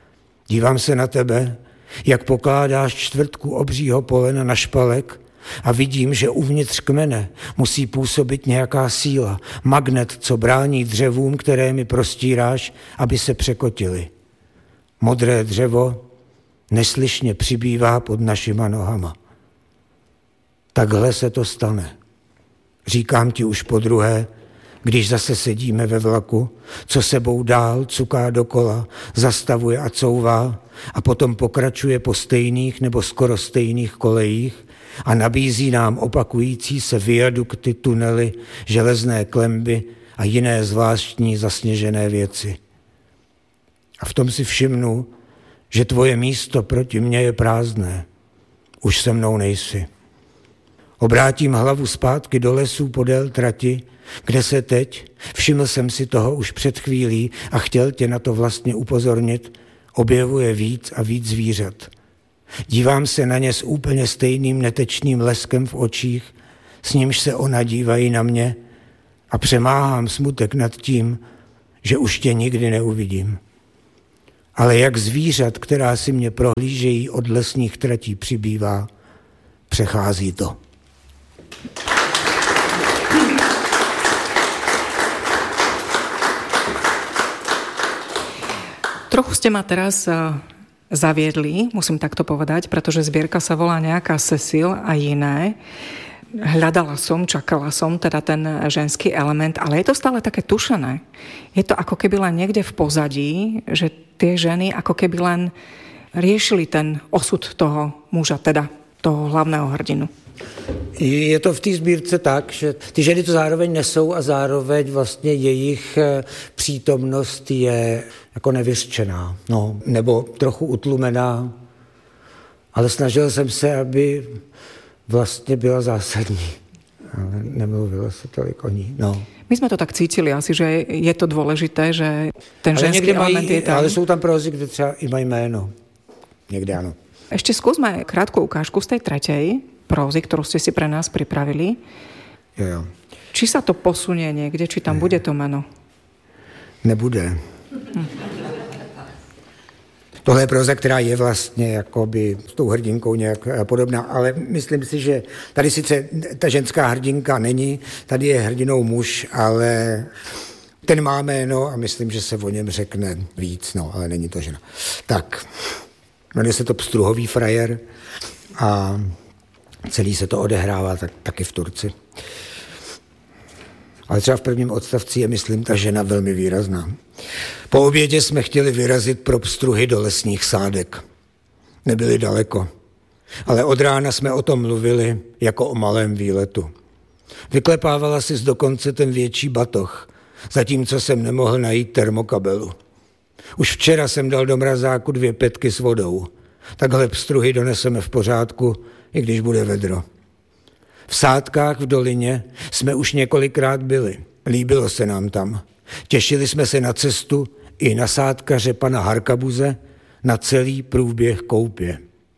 Dívám se na tebe, jak pokládáš čtvrtku obřího polena na špalek a vidím, že uvnitř kmene musí působit nějaká síla, magnet, co brání dřevům, které mi prostíráš, aby se překotily. Modré dřevo neslyšně přibývá pod našima nohama. Takhle se to stane. Říkám ti už podruhé, když zase sedíme ve vlaku, co sebou dál cuká dokola, zastavuje a couvá a potom pokračuje po stejných nebo skoro stejných kolejích a nabízí nám opakující se viadukty, tunely, železné klemby a jiné zvláštní zasněžené věci. A v tom si všimnu, že tvoje místo proti mně je prázdné. Už se mnou nejsi. Obrátím hlavu zpátky do lesů podél trati, kde se teď, všiml jsem si toho už před chvílí a chtěl tě na to vlastně upozornit, objevuje víc a víc zvířat. Dívám se na ně s úplně stejným netečným leskem v očích, s nímž se ona dívají na mě a přemáhám smutek nad tím, že už tě nikdy neuvidím. Ale jak zvířat, která si mě prohlížejí od lesních tratí přibývá, přechází to. Trochu ste ma teraz zaviedli, musím takto povedať, pretože zbierka sa volá nejaká Cecil a iné. Hľadala som, čakala som teda ten ženský element, ale je to stále také tušené. Je to ako keby len niekde v pozadí, že tie ženy ako keby len riešili ten osud toho muža, teda toho hlavného hrdinu. Je to v té sbírce tak, že ty ženy to zároveň nesou a zároveň vlastně jejich přítomnost je jako nevyřčená, no, nebo trochu utlumená, ale snažil jsem se, aby vlastně byla zásadní, ale nemluvilo se tolik o ní, no. My sme to tak cítili asi, že je to dôležité, že ten ženský element je tam. Ale jsou tam prózy, kde třeba i mají jméno. Někde ano. Ešte skúsme krátku ukážku z tej tretej prózy, ktorú ste si pre nás pripravili. Jo. Či sa to posunie niekde, či tam bude to meno? Nebude. Tohle je próza, která je vlastně jakoby s tou hrdinkou nějak podobná, ale myslím si, že tady sice ta ženská hrdinka není, tady je hrdinou muž, ale ten má jméno a myslím, že se o něm řekne víc, no, ale není to žena. Tak, jmenuje se to Pstruhový frajer a celý se to odehrává taky v Turci. Ale třeba v prvním odstavci je, myslím, ta žena velmi výrazná. Po obědě jsme chtěli vyrazit pro pstruhy do lesních sádek. Nebyli daleko, ale od rána jsme o tom mluvili jako o malém výletu. Vyklepávala si dokonce ten větší batoh, zatímco jsem nemohl najít termokabelu. Už včera jsem dal do mrazáku 2 petky s vodou. Takhle pstruhy doneseme v pořádku, i když bude vedro. V sádkách v dolině jsme už několikrát byli. Líbilo se nám tam. Těšili jsme se na cestu i na sádkaře pana Harkabuze, na celý průběh koupě.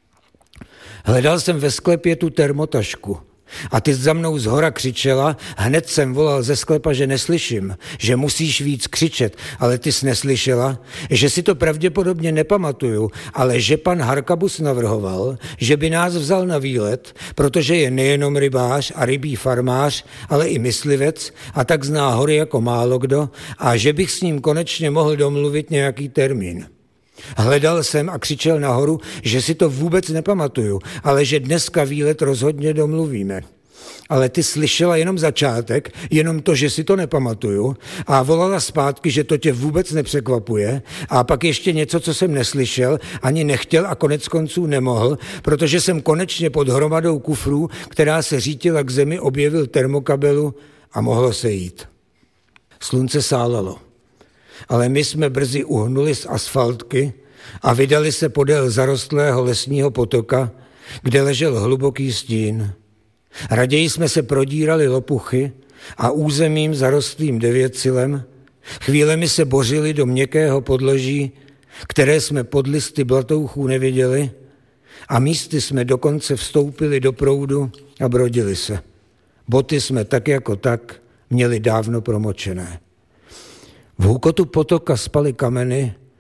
Hledal jsem ve sklepě tu termotašku a ty za mnou zhora křičela, hned jsem volal ze sklepa, že neslyším, že musíš víc křičet, ale ty jsi neslyšela, že si to pravděpodobně nepamatuju, ale že pan Harkabus navrhoval, že by nás vzal na výlet, protože je nejenom rybář a rybí farmář, ale i myslivec a tak zná hory jako málo kdo a že bych s ním konečně mohl domluvit nějaký termín. Hledal jsem a křičel nahoru, že si to vůbec nepamatuju, ale že dneska výlet rozhodně domluvíme. Ale ty slyšela jenom začátek, jenom to, že si to nepamatuju a volala zpátky, že to tě vůbec nepřekvapuje a pak ještě něco, co jsem neslyšel, ani nechtěl a konec konců nemohl, protože jsem konečně pod hromadou kufrů, která se řítila k zemi, objevil termokabelu a mohlo se jít. Slunce sálalo. Ale my jsme brzy uhnuli z asfaltky a vydali se podél zarostlého lesního potoka, kde ležel hluboký stín. Raději jsme se prodírali lopuchy a územím zarostlým devětcilem, chvílemi se bořili do měkkého podloží, které jsme pod listy blatouchů neviděli, a místy jsme dokonce vstoupili do proudu a brodili se. Boty jsme tak jako tak měli dávno promočené. V hukotu potoka spaly kameny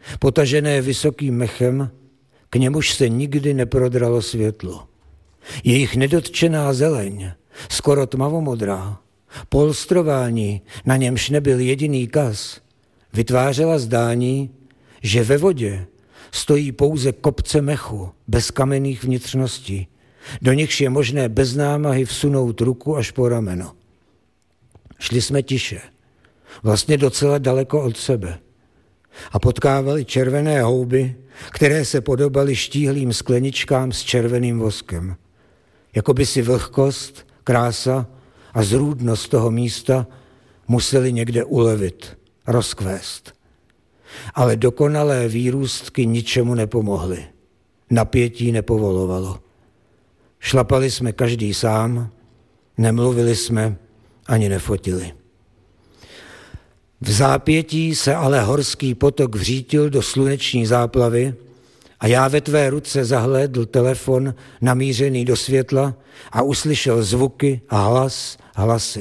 potažené vysokým mechem, k němuž se nikdy neprodralo světlo. Jejich nedotčená zeleň, skoro tmavomodrá, polstrování, na němž nebyl jediný kas, vytvářela zdání, že ve vodě stojí pouze kopce mechu bez kamenných vnitřností, do nichž je možné bez námahy vsunout ruku až po rameno. Šli jsme tiše, vlastně docela daleko od sebe, a potkávali červené houby, které se podobaly štíhlým skleničkám s červeným voskem. Jakoby si vlhkost, krása a zrůdnost toho místa museli někde ulevit, rozkvést. Ale dokonalé výrůstky ničemu nepomohly. Napětí nepovolovalo. Šlapali jsme každý sám, nemluvili jsme ani nefotili. V zápětí se ale horský potok vřítil do sluneční záplavy a já ve tvé ruce zahlédl telefon namířený do světla a uslyšel zvuky a hlasy.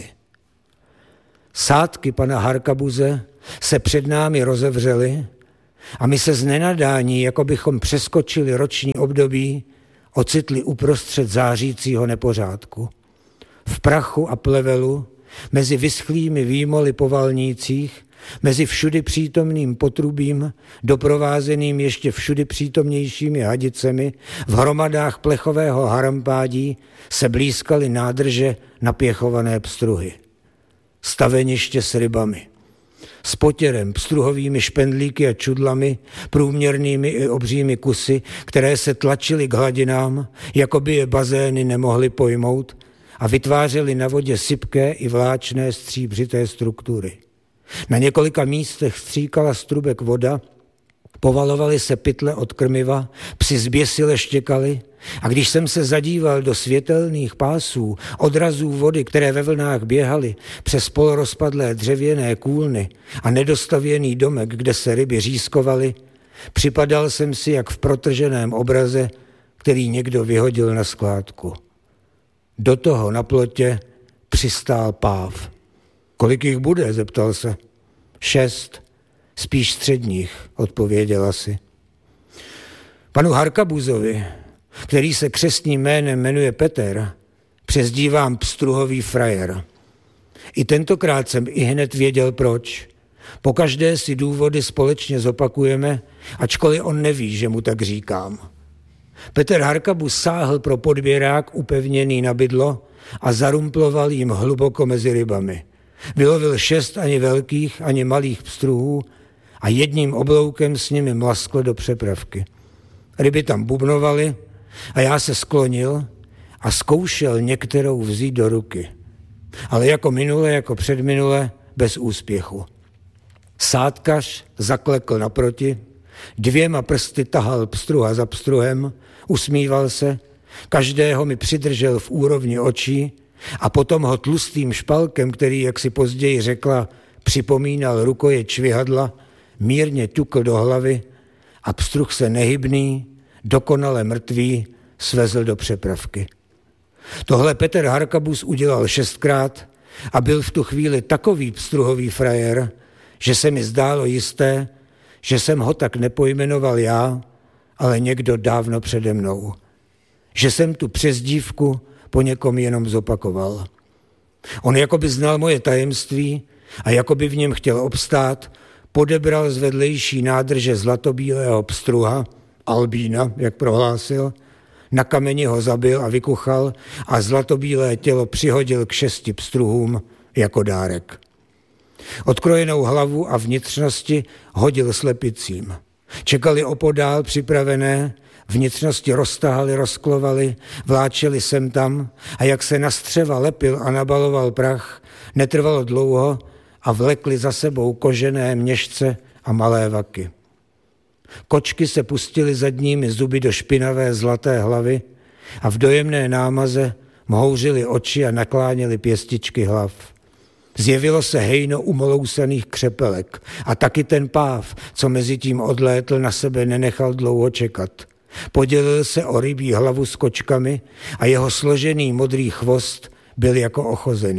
Sádky pana Harkabuze se před námi rozevřely a my se z nenadání, jako bychom přeskočili roční období, ocitli uprostřed zářícího nepořádku. V prachu a plevelu, mezi vyschlými výmoly po valnících, mezi všudy přítomným potrubím, doprovázeným ještě všudy přítomnějšími hadicemi, v hromadách plechového harampádí se blýskaly nádrže napěchované pstruhy. Staveniště s rybami. S potěrem, pstruhovými špendlíky a čudlami, průměrnými i obřími kusy, které se tlačily k hladinám, jako by je bazény nemohly pojmout, a vytvářely na vodě sypké i vláčné stříbřité struktury. Na několika místech stříkala z trubek voda, povalovaly se pytle od krmiva, psi zběsile štěkali, a když jsem se zadíval do světelných pásů, odrazů vody, které ve vlnách běhaly přes polorozpadlé dřevěné kůlny a nedostavěný domek, kde se ryby řízkovaly, připadal jsem si jak v protrženém obraze, který někdo vyhodil na skládku. Do toho na plotě přistál páv. Kolik jich bude, zeptal se. 6, spíš středních, odpověděla si. Panu Harkabuzovi, který se křestním jménem jmenuje Peter, přezdívám pstruhový frajer. I tentokrát jsem ihned věděl proč. Pokaždé si důvody společně zopakujeme, ačkoliv on neví, že mu tak říkám. Peter Harkabus sáhl pro podběrák upevněný na bydlo a zarumploval jim hluboko mezi rybami. Vylovil 6 ani velkých, ani malých pstruhů a jedním obloukem s nimi mlaskl do přepravky. Ryby tam bubnovaly a já se sklonil a zkoušel některou vzít do ruky. Ale jako minule, jako předminule, bez úspěchu. Sádkař zaklekl naproti, 2 prsty tahal pstruha za pstruhem, usmíval se, každého mi přidržel v úrovni očí a potom ho tlustým špalkem, který, jak si později řekla, připomínal rukoje čvihadla, mírně ťukl do hlavy a pstruh se nehybný, dokonale mrtvý, svezl do přepravky. Tohle Peter Harkabus udělal 6krát a byl v tu chvíli takový pstruhový frajer, že se mi zdálo jisté, že jsem ho tak nepojmenoval já, ale někdo dávno přede mnou. Že jsem tu přezdívku po někom jenom zopakoval. On jakoby znal moje tajemství a jakoby v něm chtěl obstát, podebral z vedlejší nádrže zlatobílého pstruha, albína, jak prohlásil, na kameni ho zabil a vykuchal a zlatobílé tělo přihodil k 6 pstruhům jako dárek. Odkrojenou hlavu a vnitřnosti hodil slepicím. Čekali opodál připravené, vnitřnosti roztahali, rozklovali, vláčeli sem tam a jak se na střeva lepil a nabaloval prach, netrvalo dlouho a vlekli za sebou kožené měšce a malé vaky. Kočky se pustily zadními zuby do špinavé zlaté hlavy a v dojemné námaze mhouřily oči a nakláněly pěstičky hlav. Zjevilo se hejno umolousaných křepelek a taky ten páv, co mezi tím odlétl, na sebe nenechal dlouho čekat. Podělil se o rybí hlavu s kočkami a jeho složený modrý chvost byl jako ochozený.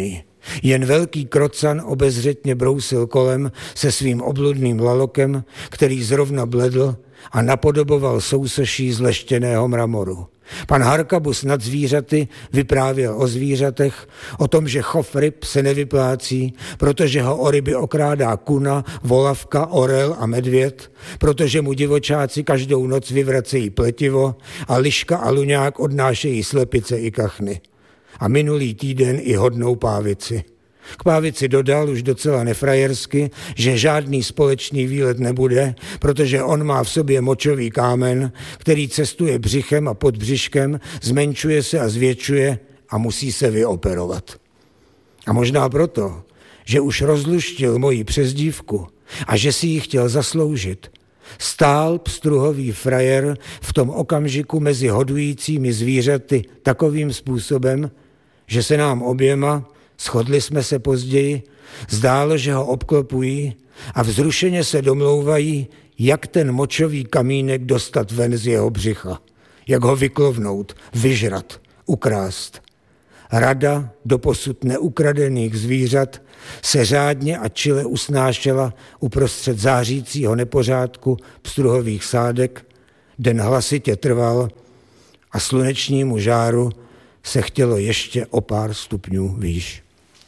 Jen velký krocan obezřetně brousil kolem se svým obludným lalokem, který zrovna bledl a napodoboval sousoší z leštěného mramoru. Pan Harkabus nad zvířaty vyprávěl o zvířatech, o tom, že chov ryb se nevyplácí, protože ho o ryby okrádá kuna, volavka, orel a medvěd, protože mu divočáci každou noc vyvracejí pletivo a liška a luňák odnášejí slepice i kachny. A minulý týden i hodnou pávici. K pávici dodal už docela nefrajersky, že žádný společný výlet nebude, protože on má v sobě močový kámen, který cestuje břichem a pod břiškem, zmenšuje se a zvětšuje a musí se vyoperovat. A možná proto, že už rozluštil moji přezdívku a že si ji chtěl zasloužit, stál pstruhový frajer v tom okamžiku mezi hodujícími zvířaty takovým způsobem, že se nám oběma, shodli jsme se později, zdálo, že ho obklopují a vzrušeně se domlouvají, jak ten močový kamínek dostat ven z jeho břicha, jak ho vyklovnout, vyžrat, ukrást. Rada doposud neukradených zvířat se řádně a čile usnášela uprostřed zářícího nepořádku pstruhových sádek, den hlasitě trval a slunečnímu žáru se chtělo ještě o pár stupňů výš.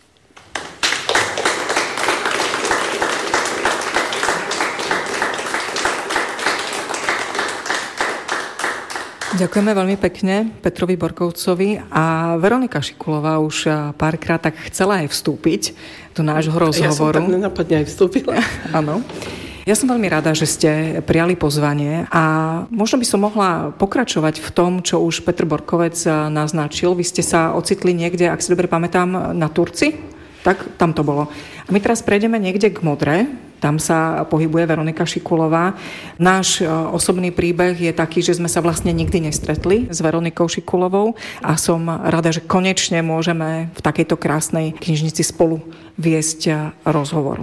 Ďakujeme veľmi pekne Petrovi Borkovcovi a Veronika Šikulová už párkrát tak chcela aj vstúpiť do nášho rozhovoru. Ja som tak nenápadne aj vstúpila. Áno. Ja som veľmi rada, že ste prijali pozvanie a možno by som mohla pokračovať v tom, čo už Petr Borkovec naznačil. Vy ste sa ocitli niekde, ak si dobre pamätám, na Turci? Tak tam to bolo. A my teraz prejdeme niekde k Modre. Tam sa pohybuje Veronika Šikulová. Náš osobný príbeh je taký, že sme sa vlastne nikdy nestretli s Veronikou Šikulovou a som rada, že konečne môžeme v takejto krásnej knižnici spolu viesť rozhovor.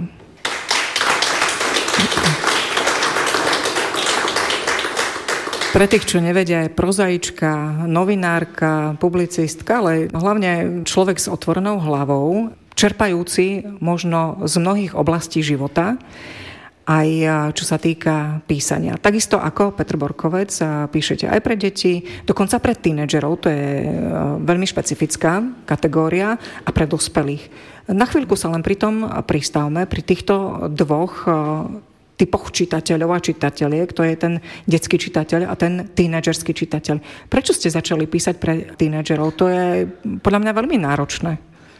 Pre tých, čo nevedia, je prozaička, novinárka, publicistka, ale hlavne človek s otvorenou hlavou, čerpajúci možno z mnohých oblastí života, aj čo sa týka písania. Takisto ako Petr Borkovec píšete aj pre deti, dokonca pre tínedžerov, to je veľmi špecifická kategória, a pre dospelých. Na chvíľku sa len pri tom pristavme, pri týchto dvoch typoch čitateľov a čitateľiek, to je ten detský čitateľ a ten tínedžerský čitateľ. Prečo ste začali písať pre tínedžerov? To je podľa mňa veľmi náročné.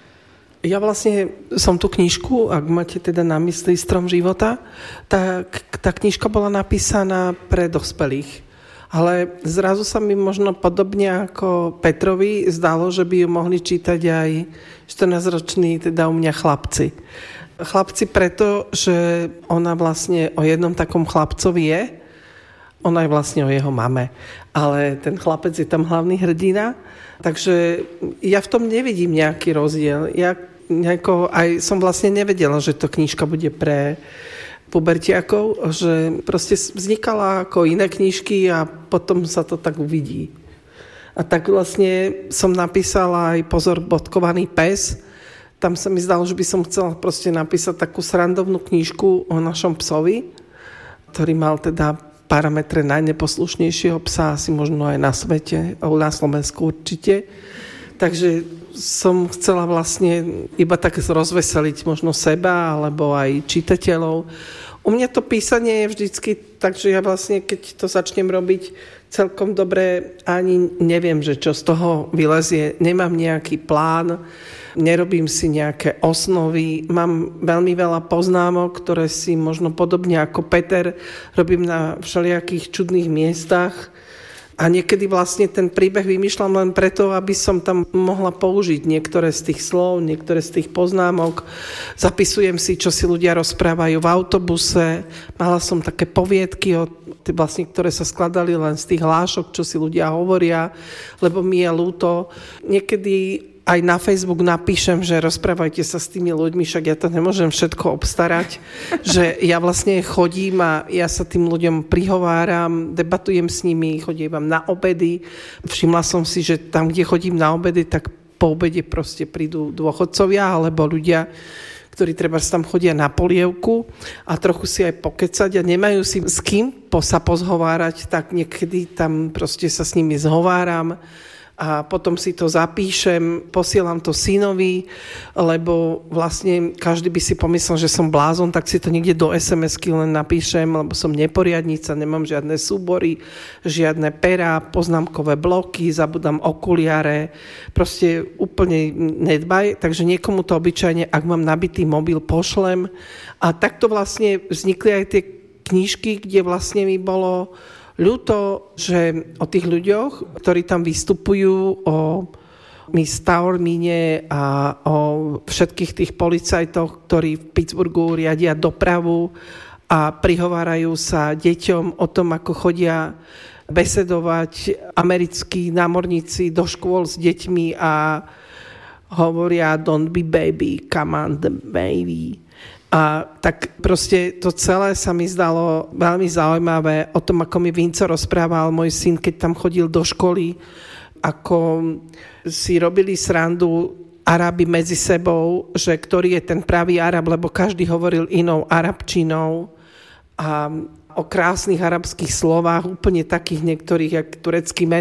Ja vlastne som tú knižku, ak máte teda na mysli Strom života, tak tá knižka bola napísaná pre dospelých. Ale zrazu sa mi možno podobne ako Petrovi zdalo, že by ju mohli čítať aj 14-roční, teda u mňa chlapci. Chlapci preto, že ona vlastne o jednom takom chlapcovi je, ona je vlastne o jeho mame, ale ten chlapec je tam hlavný hrdina, takže ja v tom nevidím nejaký rozdiel. Ja aj som vlastne nevedela, že to knižka bude pre pubertiakov, že proste vznikala ako iné knižky a potom sa to tak uvidí. A tak vlastne som napísala aj Pozor, bodkovaný pes. Tam sa mi zdalo, že by som chcela proste napísať takú srandovnú knižku o našom psovi, ktorý mal teda parametre najneposlušnejšieho psa asi možno aj na svete, na Slovensku určite. Takže som chcela vlastne iba tak rozveseliť možno seba alebo aj čitateľov. U mňa to písanie je vždycky, takže ja vlastne, keď to začnem robiť celkom dobre, ani neviem, že čo z toho vylezie. Nemám nejaký plán, nerobím si nejaké osnovy, mám veľmi veľa poznámok, ktoré si možno podobne ako Peter robím na všelijakých čudných miestach. A niekedy vlastne ten príbeh vymýšľam len preto, aby som tam mohla použiť niektoré z tých slov, niektoré z tých poznámok. Zapisujem si, čo si ľudia rozprávajú v autobuse. Mala som také poviedky, vlastne, ktoré sa skladali len z tých hlášok, čo si ľudia hovoria, lebo mi je ľúto. Niekedy aj na Facebook napíšem, že rozprávajte sa s tými ľuďmi, však ja to nemôžem všetko obstarať, že ja vlastne chodím a ja sa tým ľuďom prihováram, debatujem s nimi, chodím na obedy. Všimla som si, že tam, kde chodím na obedy, tak po obede proste prídu dôchodcovia alebo ľudia, ktorí treba tam chodia na polievku a trochu si aj pokecať a nemajú si s kým sa pozhovárať, tak niekedy tam proste sa s nimi zhováram a potom si to zapíšem, posielam to synovi, lebo vlastne každý by si pomyslel, že som blázon, tak si to niekde do SMS-ky len napíšem, lebo som neporiadnica, nemám žiadne súbory, žiadne perá, poznámkové bloky, zabudám okuliare, proste úplne nedbaj, takže niekomu to obyčajne, ak mám nabitý mobil, pošlem a takto vlastne vznikli aj tie knižky, kde vlastne mi bolo ľúto, že o tých ľuďoch, ktorí tam vystupujú, o Miss Taormine a o všetkých tých policajtoch, ktorí v Pittsburghu riadia dopravu a prihovárajú sa deťom o tom, ako chodia besedovať americkí námorníci do škôl s deťmi a hovoria don't be baby, come on the baby. A tak proste to celé sa mi zdalo veľmi zaujímavé o tom, ako mi Vinco rozprával môj syn, keď tam chodil do školy, ako si robili srandu Arabi medzi sebou, že ktorý je ten pravý Arab, lebo každý hovoril inou arabčinou a o krásnych arabských slovách, úplne takých niektorých, jak turecký med,